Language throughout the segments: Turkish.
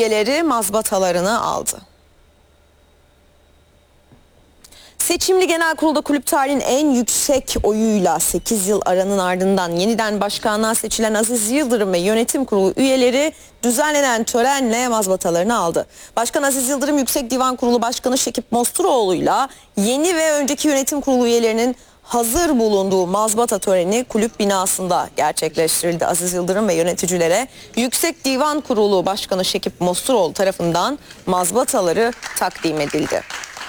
üyeleri mazbatalarını aldı. Seçimli genel kurulda kulüp tarihinin en yüksek oyuyla 8 yıl aranın ardından yeniden başkanlığa seçilen Aziz Yıldırım ve yönetim kurulu üyeleri düzenlenen törenle mazbatalarını aldı. Başkan Aziz Yıldırım Yüksek Divan Kurulu Başkanı Şekip Mosturoğlu'yla yeni ve önceki yönetim kurulu üyelerinin hazır bulunduğu mazbata töreni kulüp binasında gerçekleştirildi. Aziz Yıldırım ve yöneticilere Yüksek Divan Kurulu Başkanı Şekip Mosturoğlu tarafından mazbataları takdim edildi.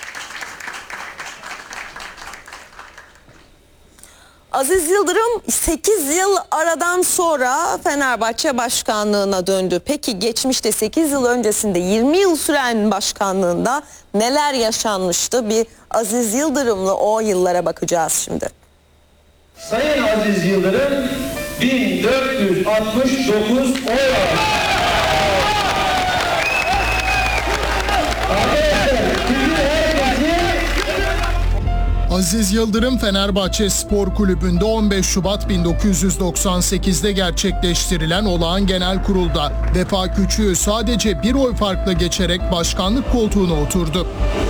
Aziz Yıldırım 8 yıl aradan sonra Fenerbahçe başkanlığına döndü. Peki geçmişte 8 yıl öncesinde 20 yıl süren başkanlığında neler yaşanmıştı? Bir Aziz Yıldırım'la o yıllara bakacağız şimdi. Sayın Aziz Yıldırım 1469 oy aldı. Aziz Yıldırım Fenerbahçe Spor Kulübü'nde 15 Şubat 1998'de gerçekleştirilen olağan genel kurulda Vefa Küçük'ü sadece bir oy farkla geçerek başkanlık koltuğuna oturdu.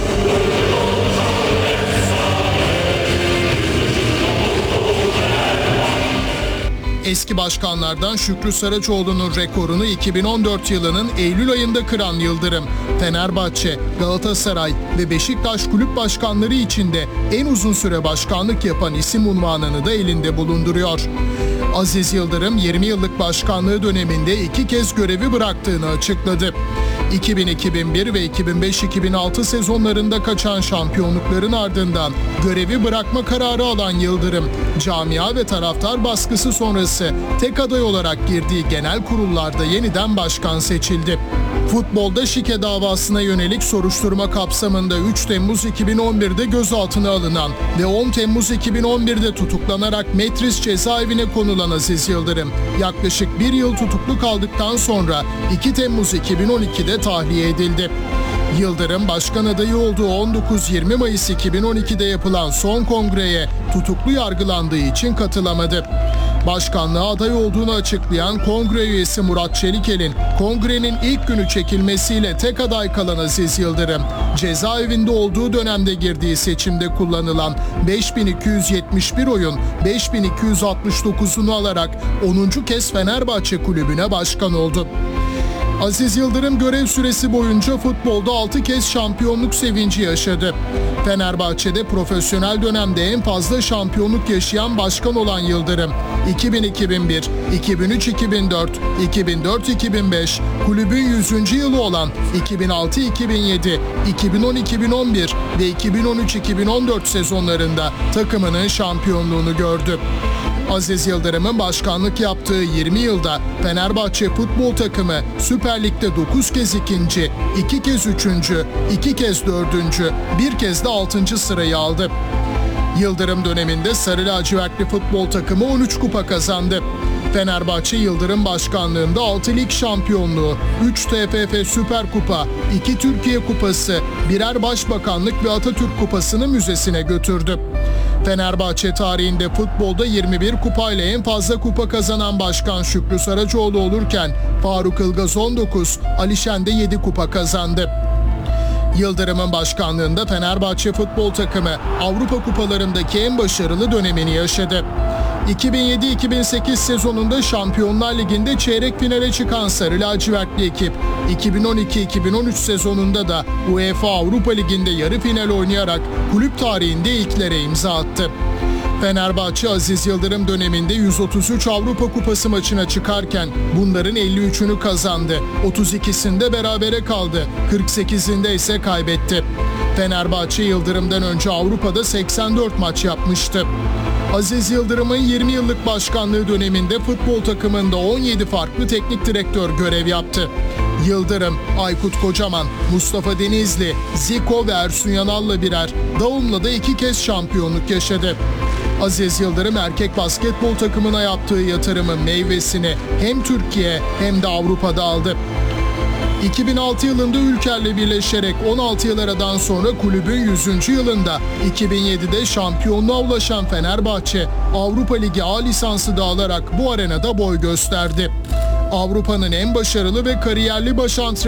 Eski başkanlardan Şükrü Saraçoğlu'nun rekorunu 2014 yılının Eylül ayında kıran Yıldırım, Fenerbahçe, Galatasaray ve Beşiktaş kulüp başkanları içinde en uzun süre başkanlık yapan isim unvanını da elinde bulunduruyor. Aziz Yıldırım 20 yıllık başkanlığı döneminde 2 kez görevi bıraktığını açıkladı. 2000-2001 ve 2005-2006 sezonlarında kaçan şampiyonlukların ardından görevi bırakma kararı alan Yıldırım, camia ve taraftar baskısı sonrası tek aday olarak girdiği genel kurullarda yeniden başkan seçildi. Futbolda şike davasına yönelik soruşturma kapsamında 3 Temmuz 2011'de gözaltına alınan ve 10 Temmuz 2011'de tutuklanarak Metris cezaevine konulan Aziz Yıldırım, yaklaşık 1 yıl tutuklu kaldıktan sonra 2 Temmuz 2012'de tahliye edildi. Yıldırım, başkan adayı olduğu 19-20 Mayıs 2012'de yapılan son kongreye tutuklu yargılandığı için katılamadı. Başkanlığa aday olduğunu açıklayan kongre üyesi Murat Çelikel'in kongrenin ilk günü çekilmesiyle tek aday kalan Aziz Yıldırım, cezaevinde olduğu dönemde girdiği seçimde kullanılan 5271 oyun 5269'unu alarak 10. kez Fenerbahçe kulübüne başkan oldu. Aziz Yıldırım görev süresi boyunca futbolda 6 kez şampiyonluk sevinci yaşadı. Fenerbahçe'de profesyonel dönemde en fazla şampiyonluk yaşayan başkan olan Yıldırım, 2000-2001, 2003-2004, 2004-2005, kulübün 100. yılı olan 2006-2007, 2010-2011 ve 2013-2014 sezonlarında takımının şampiyonluğunu gördü. Aziz Yıldırım'ın başkanlık yaptığı 20 yılda Fenerbahçe futbol takımı Süper Lig'de 9 kez ikinci, 2 kez üçüncü, 2 kez dördüncü, 1 kez de 6. sırayı aldı. Yıldırım döneminde Sarı Lacivertli futbol takımı 13 kupa kazandı. Fenerbahçe Yıldırım başkanlığında 6 lig şampiyonluğu, 3 TFF Süper Kupa, 2 Türkiye Kupası, birer Başbakanlık ve Atatürk Kupası'nı müzesine götürdü. Fenerbahçe tarihinde futbolda 21 kupayla en fazla kupa kazanan başkan Şükrü Saraçoğlu olurken Faruk Ilgaz 19, Ali Şen de 7 kupa kazandı. Yıldırım'ın başkanlığında Fenerbahçe futbol takımı Avrupa kupalarındaki en başarılı dönemini yaşadı. 2007-2008 sezonunda Şampiyonlar Ligi'nde çeyrek finale çıkan Sarı Lacivertli ekip, 2012-2013 sezonunda da UEFA Avrupa Ligi'nde yarı final oynayarak kulüp tarihinde ilklere imza attı. Fenerbahçe Aziz Yıldırım döneminde 133 Avrupa Kupası maçına çıkarken bunların 53'ünü kazandı, 32'sinde berabere kaldı, 48'inde ise kaybetti. Fenerbahçe Yıldırım'dan önce Avrupa'da 84 maç yapmıştı. Aziz Yıldırım'ın 20 yıllık başkanlığı döneminde futbol takımında 17 farklı teknik direktör görev yaptı. Yıldırım, Aykut Kocaman, Mustafa Denizli, Zico ve Ersun Yanal'la birer, Daum'la da 2 kez şampiyonluk yaşadı. Aziz Yıldırım erkek basketbol takımına yaptığı yatırımın meyvesini hem Türkiye hem de Avrupa'da aldı. 2006 yılında Ülker'le birleşerek 16 yıl aradan sonra kulübün 100. yılında 2007'de şampiyonluğa ulaşan Fenerbahçe, Avrupa Ligi A lisansı da alarak bu arenada boy gösterdi. Avrupa'nın en başarılı ve kariyerli baş antrenörü